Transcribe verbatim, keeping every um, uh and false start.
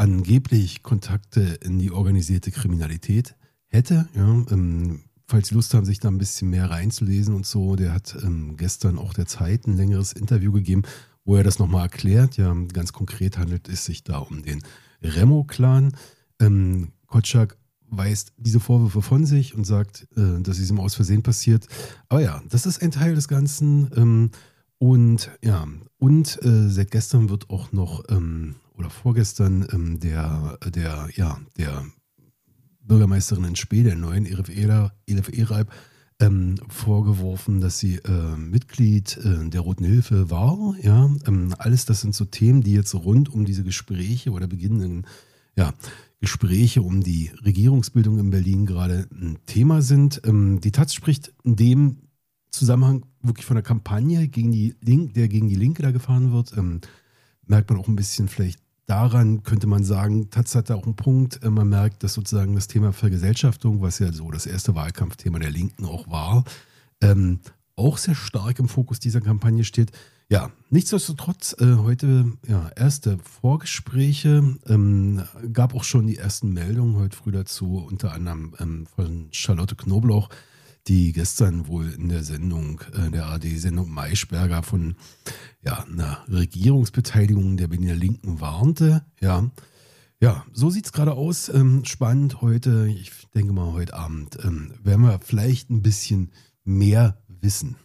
angeblich Kontakte in die organisierte Kriminalität hätte. Ja, ähm, falls Sie Lust haben, sich da ein bisschen mehr reinzulesen und so, der hat ähm, gestern auch der Zeit ein längeres Interview gegeben, wo er das nochmal erklärt. Ja, ganz konkret handelt es sich da um den Remo-Clan. Ähm, Kotschak weist diese Vorwürfe von sich und sagt, äh, dass es ihm aus Versehen passiert. Aber ja, das ist ein Teil des Ganzen. Ähm, und ja, und äh, seit gestern wird auch noch, ähm, oder vorgestern, ähm, der, der, ja, der Bürgermeisterin in Spee, der neuen Elif Ela- Elif Ereib, ähm, vorgeworfen, dass sie äh, Mitglied äh, der Roten Hilfe war. Ja, ähm, alles das sind so Themen, die jetzt rund um diese Gespräche oder beginnenden ja, Gespräche um die Regierungsbildung in Berlin gerade ein Thema sind. Ähm, die Taz spricht in dem Zusammenhang wirklich von der Kampagne, gegen die Link, der gegen die Linke da gefahren wird. Ähm, merkt man auch ein bisschen vielleicht daran, könnte man sagen, Taz hat da auch einen Punkt. Äh, man merkt, dass sozusagen das Thema Vergesellschaftung, was ja so das erste Wahlkampfthema der Linken auch war, ähm, auch sehr stark im Fokus dieser Kampagne steht. Ja, nichtsdestotrotz, äh, heute ja, erste Vorgespräche, ähm, gab auch schon die ersten Meldungen heute früh dazu, unter anderem ähm, von Charlotte Knobloch, die gestern wohl in der Sendung, äh, der A R D-Sendung Maischberger von ja, einer Regierungsbeteiligung der Berliner Linken warnte. Ja, ja, so sieht es gerade aus. Ähm, spannend heute, ich denke mal heute Abend, ähm, werden wir vielleicht ein bisschen mehr wissen.